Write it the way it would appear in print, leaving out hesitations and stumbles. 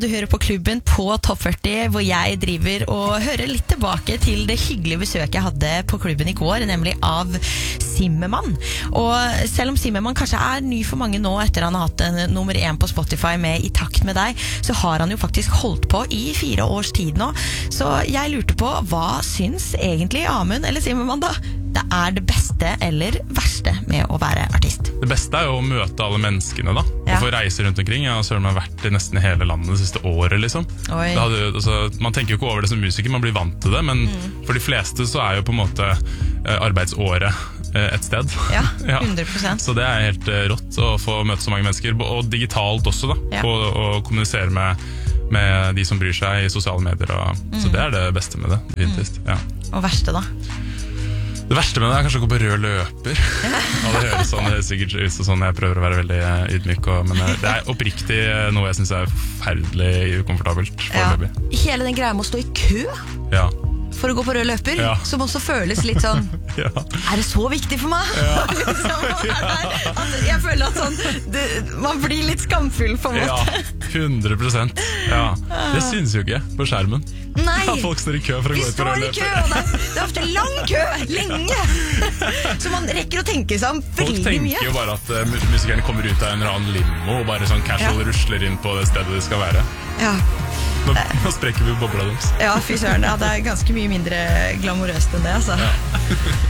Du hører på klubben på Topp 40, hvor jeg driver og hører litt tilbake til det hyggelige besøket jeg hadde på klubben i går, nemlig av Zimmermann. Og selv om Zimmermann kanskje er ny for mange nå, etter han har hatt en nummer 1 på Spotify med I takt med deg, så har han jo faktisk holdt på I 4 års tid nå. Så jeg lurte på, hva syns egentlig Amund eller Zimmermann da? Det er det beste eller verste med å være artist? Det beste er jo å møte alle menneskene da, og få reise rundt omkring. Jeg har selv vært I nesten hele landet det siste året, liksom. Man tenker jo ikke over det som musiker, man blir vant til det, men for de fleste så er jo på en måte arbeidsåret et sted. Ja, 100%. Så det er helt rått å få møte så mange mennesker, og digitalt også da, og kommunisere med de som bryr seg I sosiale medier, så det er det beste med det, definitivt. Og verste da? Det verste med det er kanskje å gå på rød løper. Det høres sånn, det sikkert ut sånn jeg prøver å være veldig ydmyk, men det er oppriktig noe jeg synes er forferdelig ukomfortabelt foreløpig. Hele den greia med å stå I kø for å gå på rød løper, som også føles litt sånn, er det så viktig for meg? Jeg føler at sånn, man blir litt skamfull på en måte. 100%. Det synes jo ikke på skjermen. Nei, folk står I kø for å gå ut på rød løper. Vi står I kø, og det er ofte lang kø, lenge. Så man rekker å tenke seg om veldig mye. Folk tenker jo bare at musikerne kommer ut av en eller annen limo og bare sånn casual rusler inn på det stedet de skal være. Nå sprekker vi bobla deres. Ja, fy søren, det er ganske mye mindre glamorøst enn det, altså.